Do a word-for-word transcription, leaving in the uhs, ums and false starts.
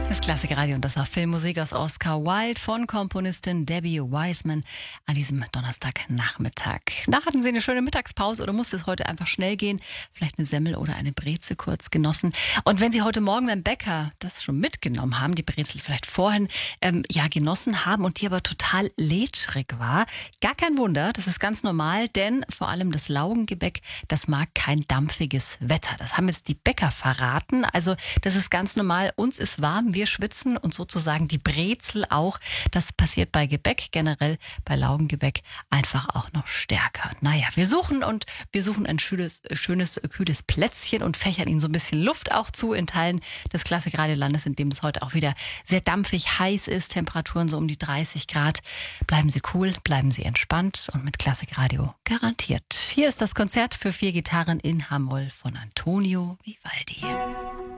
Das Klassikradio und das auch Filmmusik aus Oscar Wilde von Komponistin Debbie Wiseman an diesem Donnerstagnachmittag. Na, hatten Sie eine schöne Mittagspause oder musste es heute einfach schnell gehen? Vielleicht eine Semmel oder eine Breze kurz genossen? Und wenn Sie heute Morgen beim Bäcker das schon mitgenommen haben, die Brezel vielleicht vorhin ähm, ja genossen haben und die aber total lätschrig war, gar kein Wunder, das ist ganz normal, denn vor allem das Laugengebäck, das mag kein dampfiges Wetter. Das haben jetzt die Bäcker verraten. Also das ist ganz normal. Uns ist warm, wir schwitzen und sozusagen die Brezel auch. Das passiert bei Gebäck, generell bei Laugengebäck einfach auch noch stärker. Naja, wir suchen und wir suchen ein schönes, schönes, kühles Plätzchen und fächern ihnen so ein bisschen Luft auch zu in Teilen des Klassikradiolandes, in dem es heute auch wieder sehr dampfig heiß ist. Temperaturen so um die dreißig Grad. Bleiben Sie cool, bleiben Sie entspannt und mit Klassikradio garantiert. Hier ist das Konzert für vier Gitarren in H-Moll von Antonio Vivaldi.